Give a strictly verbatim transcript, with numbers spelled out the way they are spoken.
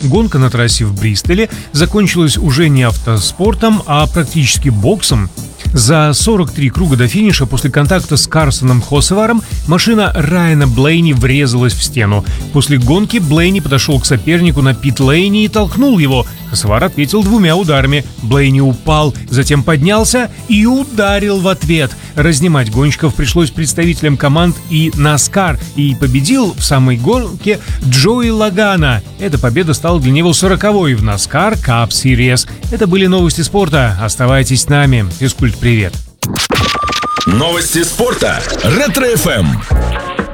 Гонка на трассе в Бристоле закончилась уже не автоспортом, а практически боксом. За сорок три круга до финиша после контакта с Карсоном Хосеваром машина Райана Блейни врезалась в стену. После гонки Блейни подошел к сопернику на пит-лейне и толкнул его. Хосевар ответил двумя ударами. Блейни упал, затем поднялся и ударил в ответ. Разнимать гонщиков пришлось представителям команд и NASCAR, и победил в самой гонке Джои Лагана. Эта победа стала для него сороковой в NASCAR Cup Series. Это были новости спорта. Оставайтесь с нами. Физкульт, привет. Новости спорта. Ретро-эф эм.